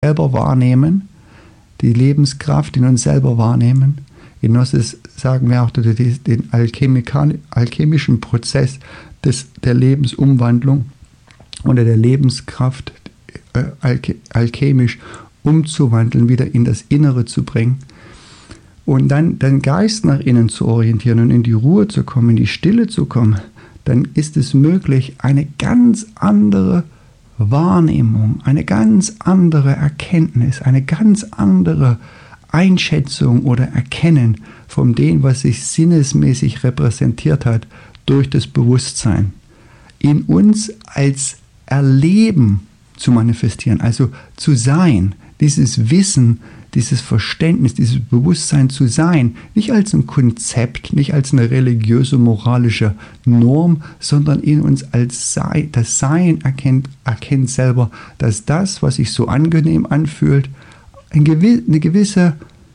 selber wahrnehmen, die Lebenskraft in uns selber wahrnehmen. In Gnosis sagen wir auch den alchemischen Prozess der Lebensumwandlung oder der Lebenskraft alchemisch umzuwandeln, wieder in das Innere zu bringen und dann den Geist nach innen zu orientieren und in die Ruhe zu kommen, in die Stille zu kommen, dann ist es möglich, eine ganz andere Wahrnehmung, eine ganz andere Erkenntnis, eine ganz andere Einschätzung oder Erkennen von dem, was sich sinnesmäßig repräsentiert hat, durch das Bewusstsein in uns als Erleben zu manifestieren, also zu sein, dieses Wissen, dieses Verständnis, dieses Bewusstsein zu sein, nicht als ein Konzept, nicht als eine religiöse, moralische Norm, sondern in uns als Sein, das Sein erkennt selber, dass das, was sich so angenehm anfühlt, eine gewisse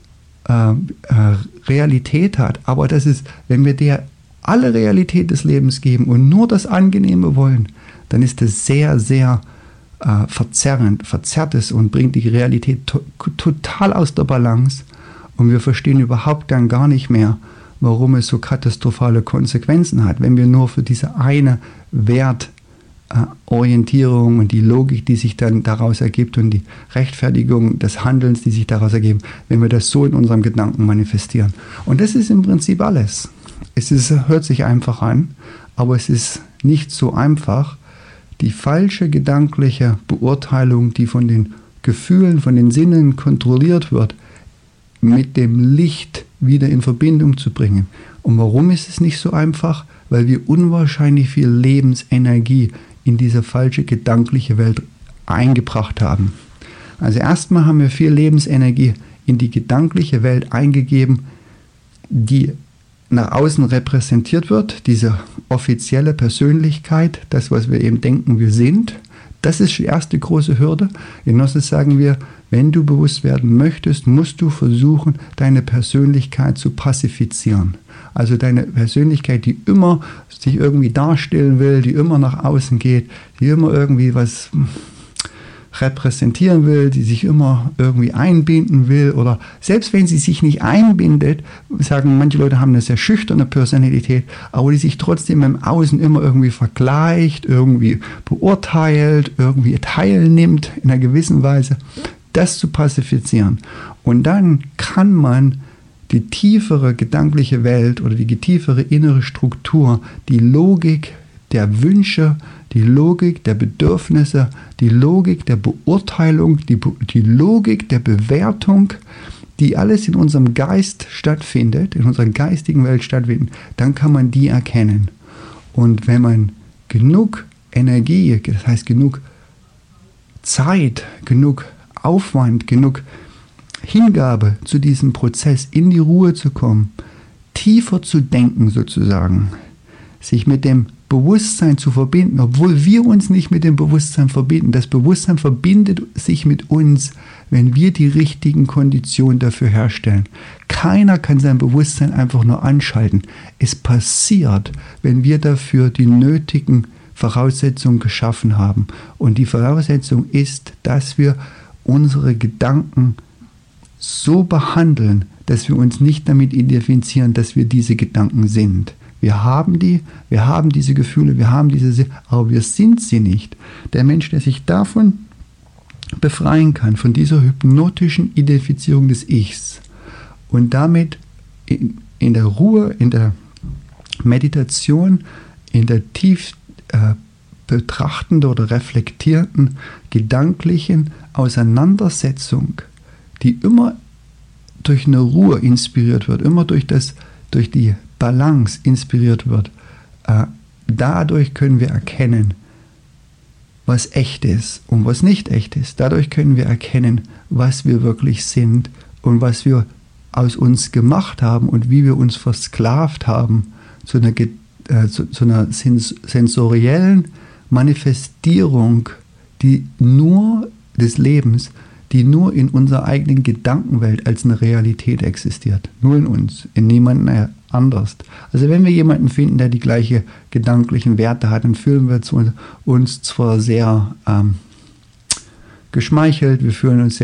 Realität hat, aber das ist, wenn wir der alle Realität des Lebens geben und nur das Angenehme wollen, dann ist das sehr, sehr verzerrt und bringt die Realität total aus der Balance und wir verstehen überhaupt dann gar nicht mehr, warum es so katastrophale Konsequenzen hat, wenn wir nur für diese eine Wertorientierung und die Logik, die sich dann daraus ergibt und die Rechtfertigung des Handelns, die sich daraus ergeben, wenn wir das so in unserem Gedanken manifestieren. Und das ist im Prinzip alles. Hört sich einfach an, aber es ist nicht so einfach. Die falsche gedankliche Beurteilung, die von den Gefühlen, von den Sinnen kontrolliert wird, mit dem Licht wieder in Verbindung zu bringen. Und warum ist es nicht so einfach? Weil wir unwahrscheinlich viel Lebensenergie in diese falsche gedankliche Welt eingebracht haben. Also erstmal haben wir viel Lebensenergie in die gedankliche Welt eingegeben, die nach außen repräsentiert wird, diese offizielle Persönlichkeit, das, was wir eben denken, wir sind. Das ist die erste große Hürde. In Gnosis sagen wir, wenn du bewusst werden möchtest, musst du versuchen, deine Persönlichkeit zu pazifizieren. Also deine Persönlichkeit, die immer sich irgendwie darstellen will, die immer nach außen geht, die immer irgendwie was repräsentieren will, die sich immer irgendwie einbinden will oder selbst wenn sie sich nicht einbindet, sagen manche Leute haben eine sehr schüchterne Personalität, aber die sich trotzdem im Außen immer irgendwie vergleicht, irgendwie beurteilt, irgendwie teilnimmt in einer gewissen Weise, das zu pazifizieren. Und dann kann man die tiefere gedankliche Welt oder die tiefere innere Struktur, die Logik der Wünsche, die Logik der Bedürfnisse, die Logik der Beurteilung, die Logik der Bewertung, die alles in unserem Geist stattfindet, in unserer geistigen Welt stattfindet, dann kann man die erkennen. Und wenn man genug Energie, das heißt genug Zeit, genug Aufwand, genug Hingabe zu diesem Prozess, in die Ruhe zu kommen, tiefer zu denken sozusagen, sich mit dem Bewusstsein zu verbinden, obwohl wir uns nicht mit dem Bewusstsein verbinden. Das Bewusstsein verbindet sich mit uns, wenn wir die richtigen Konditionen dafür herstellen. Keiner kann sein Bewusstsein einfach nur anschalten. Es passiert, wenn wir dafür die nötigen Voraussetzungen geschaffen haben. Und die Voraussetzung ist, dass wir unsere Gedanken so behandeln, dass wir uns nicht damit identifizieren, dass wir diese Gedanken sind. Wir haben diese Gefühle, wir haben diese, aber wir sind sie nicht. Der Mensch, der sich davon befreien kann, von dieser hypnotischen Identifizierung des Ichs und damit in der Ruhe, in der Meditation, in der tief betrachtenden oder reflektierenden, gedanklichen Auseinandersetzung, die immer durch eine Ruhe inspiriert wird, immer durch die Balance inspiriert wird, dadurch können wir erkennen, was echt ist und was nicht echt ist. Dadurch können wir erkennen, was wir wirklich sind und was wir aus uns gemacht haben und wie wir uns versklavt haben zu einer sensoriellen Manifestierung des Lebens, die nur in unserer eigenen Gedankenwelt als eine Realität existiert. Nur in uns, in niemandem anders. Also wenn wir jemanden finden, der die gleiche gedanklichen Werte hat, dann fühlen wir uns zwar sehr geschmeichelt, wir fühlen uns sehr